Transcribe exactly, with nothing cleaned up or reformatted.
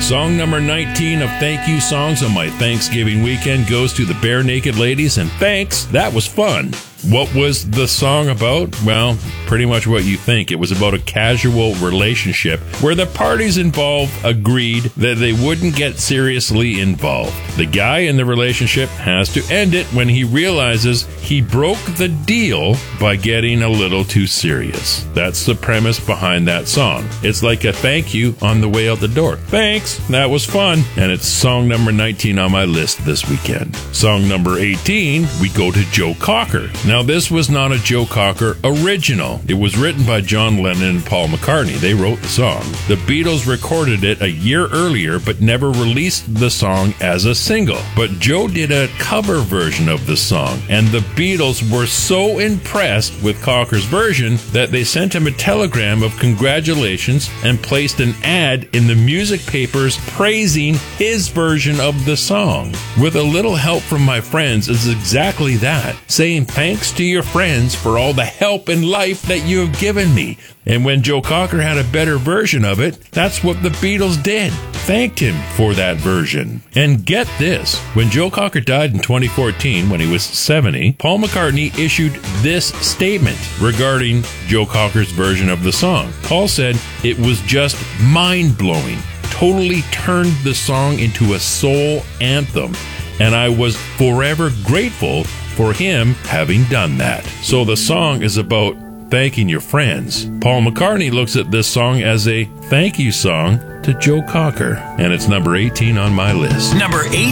Song number nineteen of Thank You Songs on my Thanksgiving weekend goes to the Bare Naked Ladies, and thanks, that was fun. What was the song about? Well, pretty much what you think. It was about a casual relationship where the parties involved agreed that they wouldn't get seriously involved. The guy in the relationship has to end it when he realizes he broke the deal by getting a little too serious. That's the premise behind that song. It's like a thank you on the way out the door. Thanks, that was fun. And it's song number nineteen on my list this weekend. Song number eighteen, we go to Joe Cocker. Now, this was not a Joe Cocker original. It was written by John Lennon and Paul McCartney. They wrote the song. The Beatles recorded it a year earlier, but never released the song as a single. But Joe did a cover version of the song, and the Beatles were so impressed with Cocker's version that they sent him a telegram of congratulations and placed an ad in the music papers praising his version of the song. With a little help from my friends is exactly that, saying thanks to your friends for all the help in life that you have given me. And when Joe Cocker had a better version of it, that's what the Beatles did. Thanked him for that version. And get this, when Joe Cocker died in twenty fourteen, when he was seventy, Paul McCartney issued this statement regarding Joe Cocker's version of the song. Paul said, "It was just mind-blowing. Totally turned the song into a soul anthem. And I was forever grateful for him having done that." So the song is about thanking your friends. Paul McCartney looks at this song as a thank you song to Joe Cocker, and it's number eighteen on my list. Number eighteen.